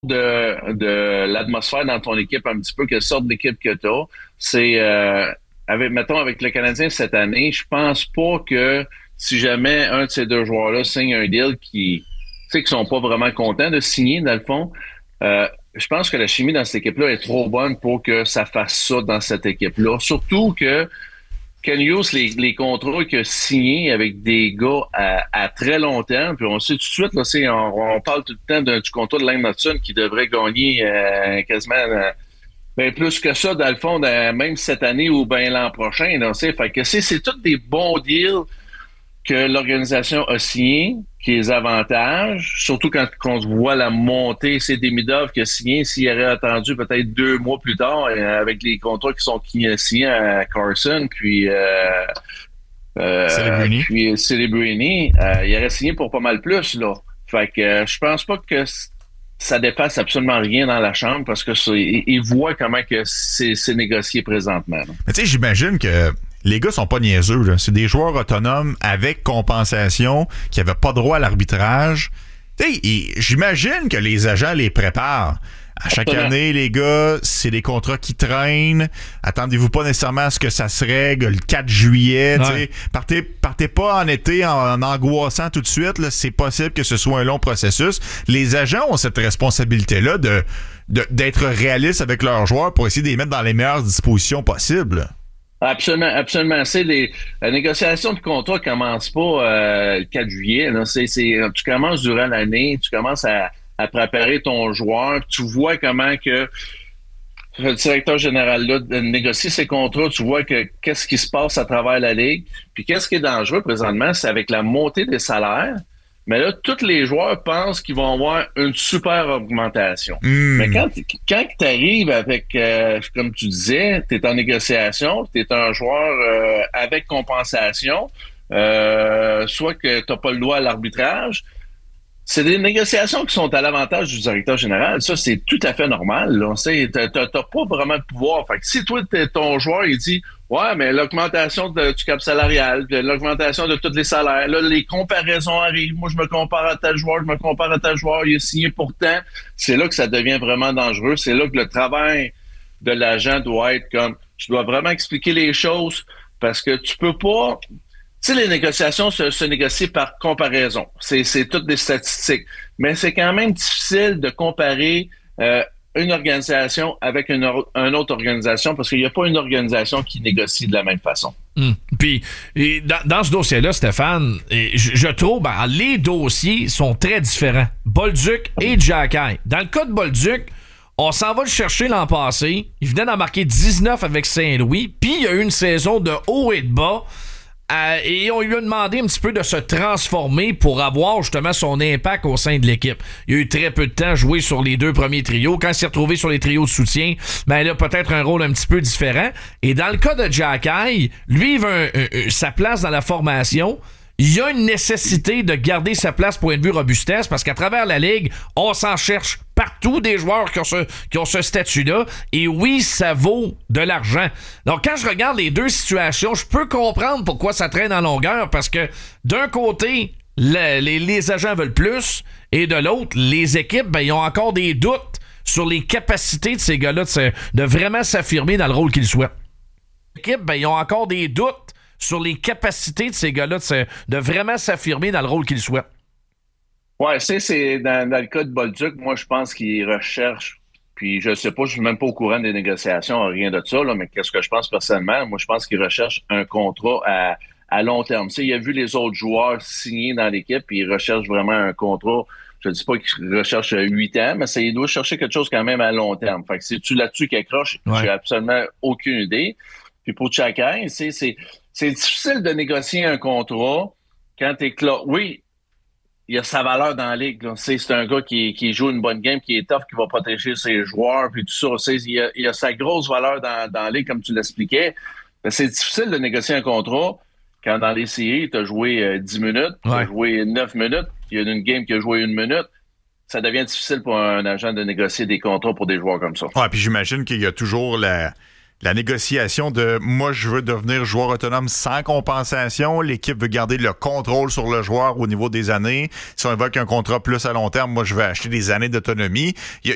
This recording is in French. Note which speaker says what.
Speaker 1: de l'atmosphère dans ton équipe un petit peu, quelle sorte d'équipe que tu as. C'est mettons, avec le Canadien cette année, je pense pas que si jamais un de ces deux joueurs-là signe un deal qui, tu sais, qui sont pas vraiment contents de signer, dans le fond, je pense que la chimie dans cette équipe-là est trop bonne pour que ça fasse ça dans cette équipe-là. Surtout que Ken Hughes, les contrats qu'il a signés avec des gars à très long terme, puis on sait tout de suite, là, on parle tout le temps du contrat de Lane Hudson qui devrait gagner quasiment ben, plus que ça, dans le fond, même cette année ou bien l'an prochain. Là, fait que c'est tous des bons deals que l'organisation a signé, qui les avantages, surtout quand on voit la montée, c'est Demidov qui a signé, s'il aurait attendu peut-être 2 mois plus tard, avec les contrats qui sont signés à Carson,
Speaker 2: Celebrini.
Speaker 1: puis Celebrini, il aurait signé pour pas mal plus, là. Fait que je pense pas que ça dépasse absolument rien dans la chambre parce que ils voient comment que c'est négocié présentement, là.
Speaker 2: Mais tu sais, j'imagine que les gars sont pas niaiseux, là. C'est des joueurs autonomes avec compensation qui n'avaient pas droit à l'arbitrage. Tu sais, j'imagine que les agents les préparent. À chaque
Speaker 1: Absolument.
Speaker 2: année, les gars, c'est des contrats qui traînent. Attendez-vous pas nécessairement à ce que ça se règle le 4 juillet.
Speaker 3: Ouais.
Speaker 2: Partez pas en été en angoissant tout de suite. Là. C'est possible que ce soit un long processus. Les agents ont cette responsabilité-là d'être réalistes avec leurs joueurs pour essayer de les mettre dans les meilleures dispositions possibles.
Speaker 1: Absolument, absolument. La négociation de contrat commence pas le 4 juillet. Là. Tu commences durant l'année, tu commences à préparer ton joueur, tu vois comment que le directeur général là négocie ses contrats, tu vois que qu'est-ce qui se passe à travers la ligue. Puis qu'est-ce qui est dangereux présentement, c'est avec la montée des salaires. Mais là, tous les joueurs pensent qu'ils vont avoir une super augmentation. Mais quand tu arrives avec, comme tu disais, tu es en négociation, tu es un joueur avec compensation, soit que tu n'as pas le droit à l'arbitrage, c'est des négociations qui sont à l'avantage du directeur général. Ça, c'est tout à fait normal. Tu n'as pas vraiment de pouvoir. Fait que si toi, ton joueur, il dit ouais, mais l'augmentation du cap salarial, l'augmentation de tous les salaires, là, les comparaisons arrivent. Moi, je me compare à tel joueur, je me compare à tel joueur, il a signé pourtant. C'est là que ça devient vraiment dangereux. C'est là que le travail de l'agent doit être comme tu dois vraiment expliquer les choses parce que tu peux pas. Tu sais, les négociations se négocient par comparaison. C'est toutes des statistiques. Mais c'est quand même difficile de comparer une organisation avec une autre organisation parce qu'il n'y a pas une organisation qui négocie de la même façon.
Speaker 3: Puis, dans ce dossier-là, Stéphane, je trouve les dossiers sont très différents. Bolduc et Xhekaj. Dans le cas de Bolduc, on s'en va le chercher l'an passé. Il venait d'en marquer 19 avec Saint-Louis. Puis, il y a eu une saison de haut et de bas. Et on lui a demandé un petit peu de se transformer pour avoir justement son impact au sein de l'équipe. Il a eu très peu de temps à jouer sur les 2 premiers trios. Quand il s'est retrouvé sur les trios de soutien, il a peut-être un rôle un petit peu différent. Et dans le cas de Xhekaj, lui, il veut sa place dans la formation. Il y a une nécessité de garder sa place point de vue robustesse parce qu'à travers la Ligue, on s'en cherche partout des joueurs qui ont ce statut-là. Et oui, ça vaut de l'argent. Donc, quand je regarde les deux situations, je peux comprendre pourquoi ça traîne en longueur parce que d'un côté, les agents veulent plus et de l'autre, les équipes, ils ont encore des doutes sur les capacités de ces gars-là de vraiment s'affirmer dans le rôle qu'ils souhaitent. Les équipes, ils ont encore des doutes sur les capacités de ces gars-là de vraiment s'affirmer dans le rôle qu'ils souhaitent.
Speaker 1: Ouais, c'est dans le cas de Bolduc, moi, je pense qu'il recherche, puis je sais pas, je suis même pas au courant des négociations, rien de ça, là, mais qu'est-ce que je pense personnellement? Moi, je pense qu'il recherche un contrat à long terme. Tu sais, il a vu les autres joueurs signer dans l'équipe, puis il recherche vraiment un contrat. Je ne dis pas qu'il recherche 8 ans, mais il doit chercher quelque chose quand même à long terme. Fait que c'est-tu là-dessus qu'il accroche? J'ai absolument aucune idée. Puis pour Xhekaj, c'est difficile de négocier un contrat quand t'es clos. Oui, il a sa valeur dans la ligue. Là. C'est un gars qui joue une bonne game, qui est tough, qui va protéger ses joueurs, puis tout ça. Il a sa grosse valeur dans la ligue, comme tu l'expliquais. Mais c'est difficile de négocier un contrat quand dans les séries, tu as joué 10 minutes, tu as joué 9 minutes, il y a une game qui a joué 1 minute. Ça devient difficile pour un agent de négocier des contrats pour des joueurs comme ça.
Speaker 2: Ouais, puis j'imagine qu'il y a toujours la négociation de moi, je veux devenir joueur autonome sans compensation. L'équipe veut garder le contrôle sur le joueur au niveau des années. Si on évoque un contrat plus à long terme, moi, je veux acheter des années d'autonomie. Il